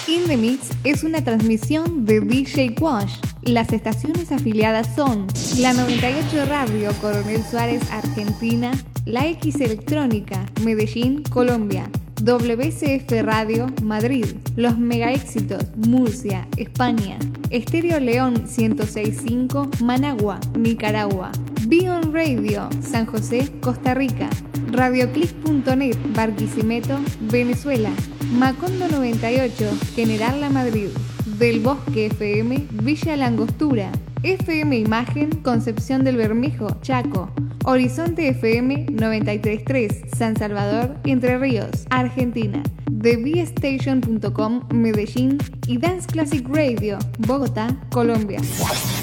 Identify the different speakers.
Speaker 1: In the Mix es una transmisión de DJ Quash. Las estaciones afiliadas son la 98 Radio Coronel Suárez, Argentina, la X Electrónica, Medellín, Colombia, WCF Radio, Madrid, Los Mega Éxitos, Murcia, España, Estéreo León 106.5, Managua, Nicaragua, Bion Radio, San José, Costa Rica, Radioclick.net, Barquisimeto, Venezuela, Macondo 98, General La Madrid, Del Bosque FM, Villa La Angostura, FM Imagen, Concepción del Bermejo, Chaco, Horizonte FM 93.3, San Salvador, Entre Ríos, Argentina, TheBStation.com, Medellín y Dance Classic Radio, Bogotá, Colombia.